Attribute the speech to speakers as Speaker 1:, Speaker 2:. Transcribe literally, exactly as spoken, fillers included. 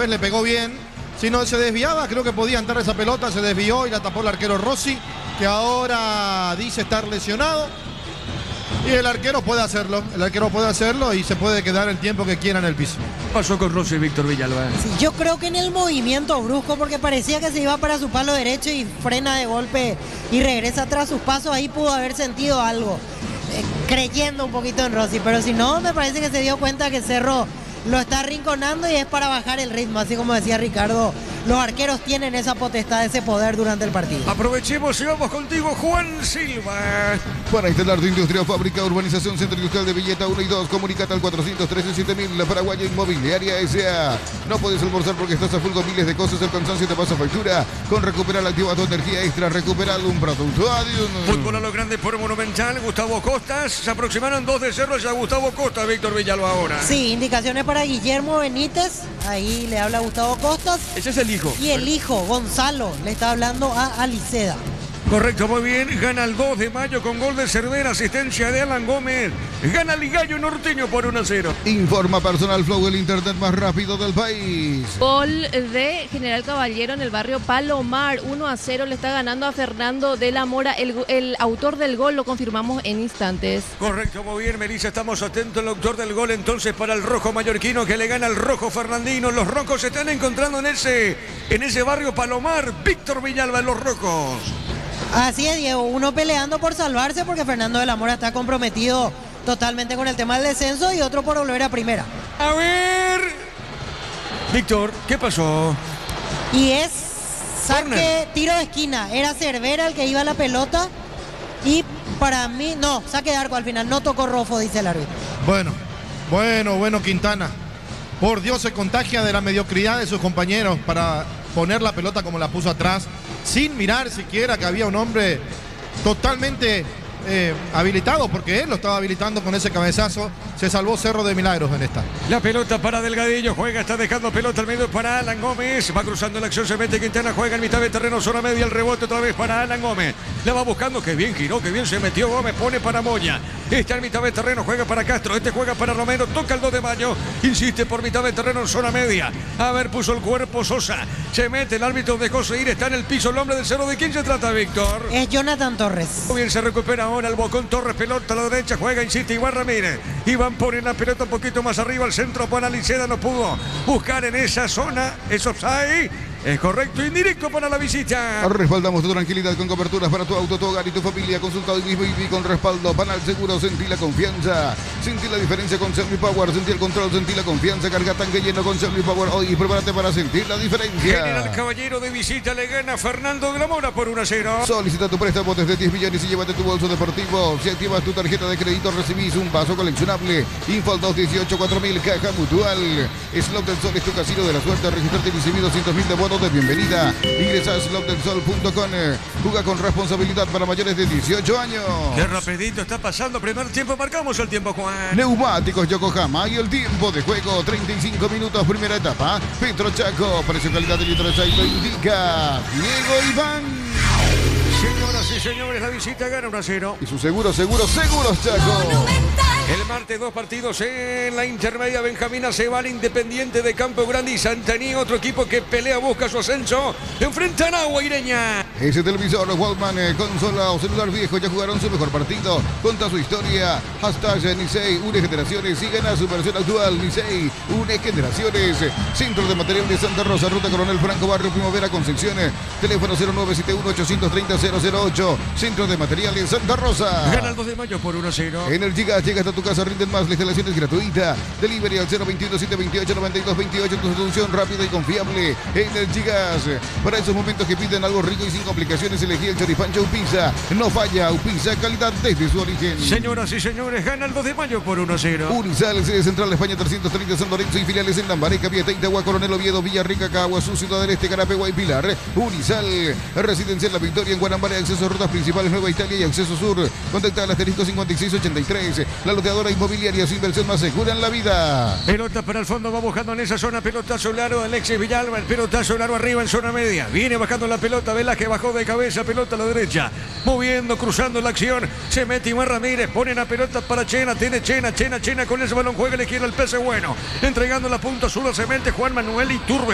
Speaker 1: vez le pegó bien. Si no se desviaba, creo que podía entrar esa pelota, se desvió y la tapó el arquero Rossi, que ahora dice estar lesionado. Y el arquero puede hacerlo, el arquero puede hacerlo y se puede quedar el tiempo que quiera en el piso.
Speaker 2: ¿Qué pasó con Rossi, Víctor Villalba?
Speaker 3: Sí, yo creo que en el movimiento brusco, porque parecía que se iba para su palo derecho y frena de golpe y regresa tras sus pasos, ahí pudo haber sentido algo, eh, creyendo un poquito en Rossi, pero si no, me parece que se dio cuenta que Cerro lo está arrinconando y es para bajar el ritmo, así como decía Ricardo. Los arqueros tienen esa potestad, ese poder durante el partido.
Speaker 2: Aprovechemos y vamos contigo, Juan Silva.
Speaker 4: Para instalar tu industria o fábrica, urbanización Centro Industrial de Villeta uno y dos, comunicate al cuatrocientos trece siete mil, la Paraguaya Inmobiliaria S A. No puedes almorzar porque estás a full con miles de cosas, el cansancio te pasa factura. Con Recuperar activa tu energía extra, recuperado un producto. Adiós.
Speaker 2: Fútbol a lo grande por Monumental, Gustavo Costas. Se aproximaron dos de Cerro ya Gustavo Costas, Víctor Villalba ahora.
Speaker 3: Sí, indicaciones para Guillermo Benítez, ahí le habla Gustavo Costas.
Speaker 2: Ese es el hijo.
Speaker 3: Y el hijo, Gonzalo, le está hablando a Aliceda.
Speaker 2: Correcto, muy bien. Gana el dos de mayo con gol de Cervera, asistencia de Alan Gómez. Gana el Gallo Norteño por uno a cero.
Speaker 4: Informa Personal Flow, el internet más rápido del país.
Speaker 5: Gol de General Caballero en el barrio Palomar. uno a cero le está ganando a Fernando de la Mora. El, el autor del gol lo confirmamos en instantes.
Speaker 2: Correcto, muy bien, Melissa. Estamos atentos al autor del gol entonces para el rojo mallorquino que le gana al rojo fernandino. Los rojos se están encontrando en ese, en ese barrio Palomar. Víctor Villalba en los rojos.
Speaker 3: Así es, Diego, uno peleando por salvarse porque Fernando de la Mora está comprometido totalmente con el tema del descenso y otro por volver a primera.
Speaker 2: A ver, Víctor, ¿qué pasó?
Speaker 3: Y es saque,
Speaker 2: Corner.
Speaker 3: tiro de esquina, era Cervera el que iba a la pelota y para mí, no, saque de arco al final, no tocó Rofo, dice el árbitro.
Speaker 1: Bueno, bueno, bueno, Quintana. Por Dios, se contagia de la mediocridad de sus compañeros para poner la pelota como la puso atrás, sin mirar siquiera que había un hombre totalmente eh, habilitado, porque él lo estaba habilitando con ese cabezazo. Se salvó Cerro de Milagros en esta.
Speaker 2: La pelota para Delgadillo, juega, está dejando pelota al medio para Alan Gómez. Va cruzando la acción, se mete Quintana, juega en mitad de terreno, zona media, el rebote otra vez para Alan Gómez. La va buscando, que bien giró, que bien se metió Gómez, pone para Moya. Está en mitad de terreno, juega para Castro, este juega para Romero, toca el dos de mayo, insiste por mitad de terreno en zona media. A ver, puso el cuerpo Sosa, se mete, el árbitro dejó seguir, está en el piso el hombre del Cerro. ¿De quién se trata, Víctor?
Speaker 3: Es Jonathan Torres.
Speaker 2: Muy bien, se recupera ahora el Bocón Torres, pelota a la derecha, juega, insiste Iván Ramírez. Iván pone la pelota un poquito más arriba, el centro para Aliceda, no pudo buscar en esa zona, es offside. Es correcto, indirecto para la visita.
Speaker 4: Respaldamos tu tranquilidad con coberturas para tu auto, tu hogar y tu familia. Consulta hoy mismo y vi con respaldo. Panal Seguro, sentí la confianza. Sentí la diferencia con Semli Power. Sentí el control, sentí la confianza. Carga tanque lleno con Semli Power. Hoy y prepárate para sentir la diferencia.
Speaker 2: General Caballero de visita le gana Fernando de la Mora por uno a cero.
Speaker 4: Solicita tu préstamo desde diez millones y llévate tu bolso deportivo. Si activas tu tarjeta de crédito recibís un vaso coleccionable. Info al dos dieciocho cuatro mil, Caja Mutual. Slot del Sol es tu casino de la suerte. Registrarte y recibir doscientos mil de bonos de bienvenida. Ingresa a slot del sol punto com. Juega con responsabilidad para mayores de dieciocho años.
Speaker 2: Qué rapidito está pasando. Primer tiempo, marcamos el tiempo, Juan.
Speaker 4: Neumáticos Yokohama y el tiempo de juego, treinta y cinco minutos, primera etapa. Petro Chaco, precio calidad de litro de aceite lo indica Diego Iván.
Speaker 2: Señoras y señores, la visita gana uno a cero.
Speaker 4: Y su seguro, seguro, seguros Chaco.
Speaker 2: El martes dos partidos en la intermedia. Benjamina se va al Independiente de Campo Grande y Santaní, otro equipo que pelea, busca su ascenso. Enfrentan a Guaireña.
Speaker 4: Ese televisor, Walkman, eh, consola o celular viejo ya jugaron su mejor partido. Cuenta su historia. Hashtag Nisei, une generaciones. Sigan a su versión actual. Nisei, une generaciones. Centro de Material de Santa Rosa, Ruta Coronel Franco, Barrio Primavera, Concepción. Teléfono cero nueve siete uno ocho tres cero cero cero ocho. Centro de Material de Santa Rosa.
Speaker 2: Gana el dos de mayo por uno a cero.
Speaker 4: Energigas, llega hasta tu casa, rinden más, la instalación es gratuita. Delivery al cero veintiuno siete veintiocho noventa y dos veintiocho, tu solución rápida y confiable. Energigas, para esos momentos que piden algo rico y sin complicaciones, elegí el choripán Pizza. No falla, Pizza, calidad desde su origen.
Speaker 2: Señoras y señores, gana el dos de mayo por uno a cero.
Speaker 4: Urizal, sede central España trescientos treinta San Lorenzo y filiales en Lambaré, Capiatá, Itagua, Coronel Oviedo, Villarrica, Caguazú, Ciudad del Este, Carapegua y Pilar. Urizal, residencia en La Victoria, en Guanambara, acceso a rutas principales Nueva Italia y acceso sur. Contacta al asterisco cincuenta y seis ochenta y tres. La loteadora inmobiliaria, su inversión más segura en la vida.
Speaker 2: Pelota para el fondo, va buscando en esa zona, pelotazo largo de Alexis Villalba, el pelotazo largo arriba en zona media. Viene bajando la pelota, Velázquez bajó de cabeza, pelota a la derecha. Moviendo, cruzando la acción. Se mete Iván Ramírez, pone la pelota para Chena, tiene Chena, Chena, Chena con ese balón, juega, le quiere el pase bueno. Entregando la punta azul, se mete Juan Manuel Iturbe.